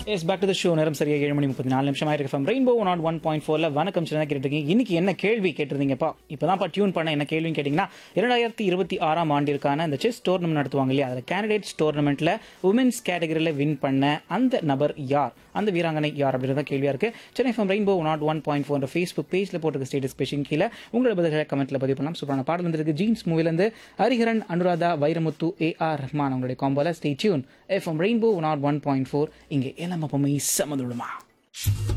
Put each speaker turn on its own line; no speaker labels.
S back to the show. நேரம் சரியா 7:34 ஆயிருக்கு. ஃப்ரம் ரெயின்போ 101.4ல வணக்கம் சின்ன கேட்டுருக்கீங்க. இன்னைக்கு என்ன கேள்வி கேட்டிருந்தீங்கப்பா? இப்போதான்ப்பா டியூன் பண்ண. என்ன கேள்வின்னு கேட்டிங்கன்னா 2026ஆம் ஆண்டிற்கான அந்த செஸ் டோர்னமெண்ட் நடத்துவாங்க இல்லையா, அதில் கேண்டிடேட்ஸ் டோர்னமெண்ட்டில் உமன்ஸ் கேட்டகரியில் வின் பண்ண அந்த நபர் யார், அந்த வீராங்கனை யார் அப்படின்றத கேள்வியாக இருக்குது. சென்னை ஃப்ரம் ரெயின்போ 101.4 ஃபேஸ்புக் பேஜில் போட்டுருக்க ஸ்டேட்டஸ் பேஷன் கீழே உங்களோட பதில்களை கமெண்ட்டில் பதிவு பண்ணலாம். சூப்பரான பாடல் வந்துருக்கு ஜீன்ஸ் மூவிலேருந்து. ஹரிஹரன், அனுராதா, வைரமுத்து, AR ரஹ்மான் அவங்களுடைய காம்போல. Stay tune. FM ரெயின்போ 101.4 இங்கே எல்லாமே சமதுடுமா.